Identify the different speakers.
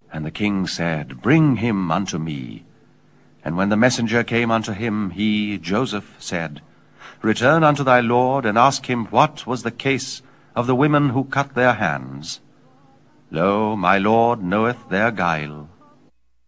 Speaker 1: And the king said, Bring him unto me. And when the messenger came unto him, he, Joseph, said, Return unto thy lord, and ask him what was the case of the women who cut their hands. Lo, my lord knoweth their guile.